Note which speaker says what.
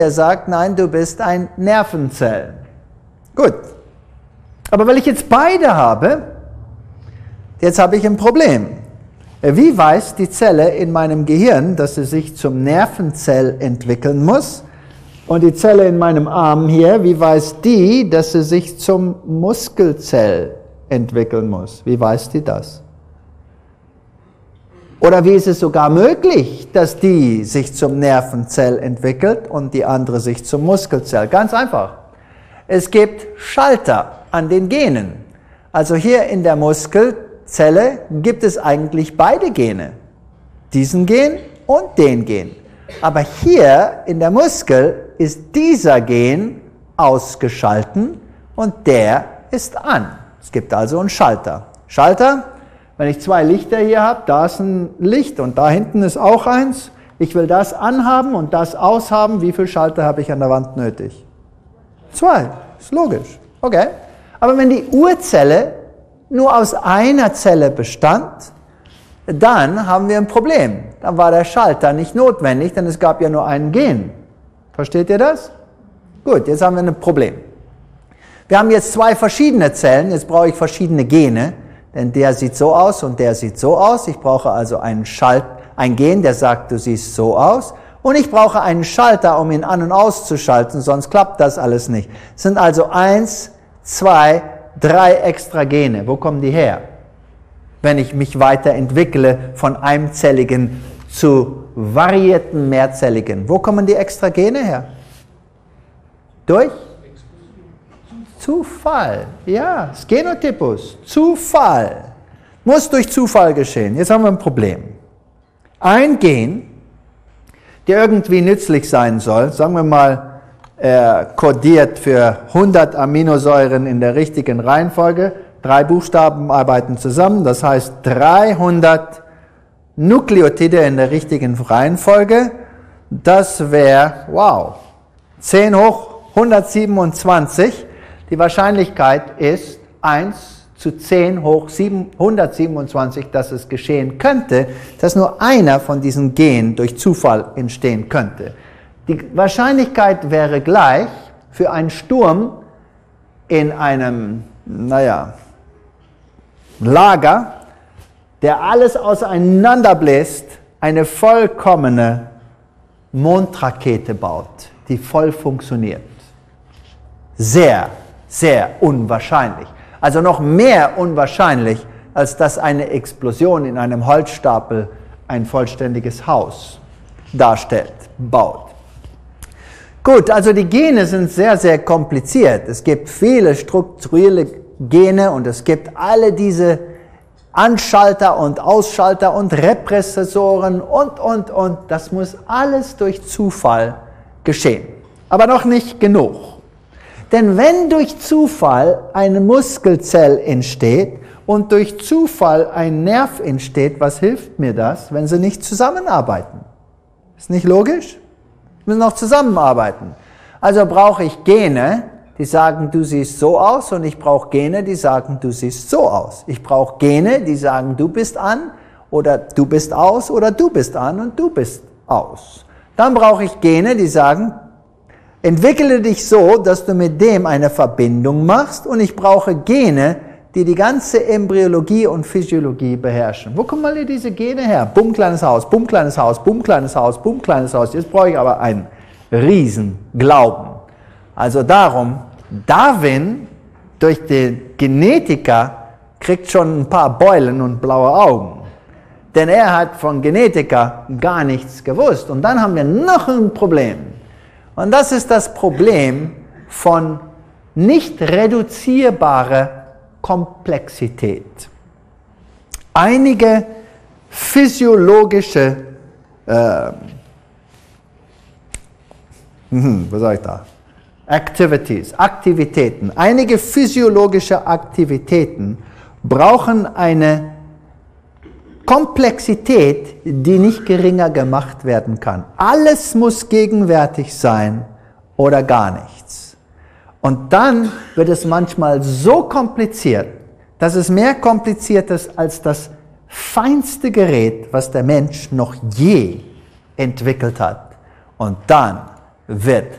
Speaker 1: Er sagt, nein, du bist ein Nervenzell. Gut. Aber weil ich jetzt beide habe, jetzt habe ich ein Problem. Wie weiß die Zelle in meinem Gehirn, dass sie sich zum Nervenzell entwickeln muss? Und die Zelle in meinem Arm hier, wie weiß die, dass sie sich zum Muskelzell entwickeln muss? Wie weiß die das? Oder wie ist es sogar möglich, dass die sich zum Nervenzell entwickelt und die andere sich zum Muskelzell? Ganz einfach. Es gibt Schalter an den Genen. Also hier in der Muskelzelle gibt es eigentlich beide Gene. Diesen Gen und den Gen. Aber hier in der Muskel ist dieser Gen ausgeschalten und der ist an. Es gibt also einen Schalter. Schalter, wenn ich zwei Lichter hier habe, da ist ein Licht und da hinten ist auch eins. Ich will das anhaben und das aushaben. Wie viele Schalter habe ich an der Wand nötig? 2. Ist logisch. Okay. Aber wenn die Urzelle nur aus einer Zelle bestand, dann haben wir ein Problem. Dann war der Schalter nicht notwendig, denn es gab ja nur einen Gen. Versteht ihr das? Gut, jetzt haben wir ein Problem. Wir haben jetzt zwei verschiedene Zellen, jetzt brauche ich verschiedene Gene, denn der sieht so aus und der sieht so aus. Ich brauche also ein Gen, der sagt, du siehst so aus. Und ich brauche einen Schalter, um ihn an- und auszuschalten, sonst klappt das alles nicht. Es sind also 1, 2, 3 extra Gene. Wo kommen die her? Wenn ich mich weiterentwickle von einzelligen zu variierten mehrzelligen. Wo kommen die extra Gene her? Durch? Zufall. Ja, das Genotypus. Zufall. Muss durch Zufall geschehen. Jetzt haben wir ein Problem. Ein Gen, der irgendwie nützlich sein soll, sagen wir mal, kodiert für 100 Aminosäuren in der richtigen Reihenfolge. 3 Buchstaben arbeiten zusammen, das heißt 300 Nukleotide in der richtigen Reihenfolge. Das wäre, wow, 10 hoch 127. Die Wahrscheinlichkeit ist 1 zu 10 hoch 127, dass es geschehen könnte, dass nur einer von diesen Genen durch Zufall entstehen könnte. Die Wahrscheinlichkeit wäre gleich für einen Sturm in einem, Lager, der alles auseinanderbläst, eine vollkommene Mondrakete baut, die voll funktioniert. Sehr, sehr unwahrscheinlich. Also noch mehr unwahrscheinlich, als dass eine Explosion in einem Holzstapel ein vollständiges Haus darstellt, baut. Gut, also die Gene sind sehr, sehr kompliziert. Es gibt viele strukturelle Gene und es gibt alle diese Anschalter und Ausschalter und Repressisoren und. Das muss alles durch Zufall geschehen. Aber noch nicht genug. Denn wenn durch Zufall eine Muskelzelle entsteht und durch Zufall ein Nerv entsteht, was hilft mir das, wenn sie nicht zusammenarbeiten? Ist nicht logisch? Wir müssen auch zusammenarbeiten. Also brauche ich Gene, die sagen, du siehst so aus, und ich brauche Gene, die sagen, du siehst so aus. Ich brauche Gene, die sagen, du bist an oder du bist aus oder du bist an und du bist aus. Dann brauche ich Gene, die sagen, entwickle dich so, dass du mit dem eine Verbindung machst, und ich brauche Gene, die die ganze Embryologie und Physiologie beherrschen. Wo kommen alle diese Gene her? Bumm, kleines Haus, bumm, kleines Haus, bumm, kleines Haus, bumm, kleines Haus. Jetzt brauche ich aber einen Riesenglauben. Also darum, Darwin durch den Genetiker kriegt schon ein paar Beulen und blaue Augen. Denn er hat von Genetiker gar nichts gewusst. Und dann haben wir noch ein Problem. Und das ist das Problem von nicht reduzierbarer Komplexität. Einige physiologische, Aktivitäten, einige physiologische Aktivitäten brauchen eine Komplexität, die nicht geringer gemacht werden kann. Alles muss gegenwärtig sein oder gar nichts. Und dann wird es manchmal so kompliziert, dass es mehr kompliziert ist als das feinste Gerät, was der Mensch noch je entwickelt hat. Und dann wird.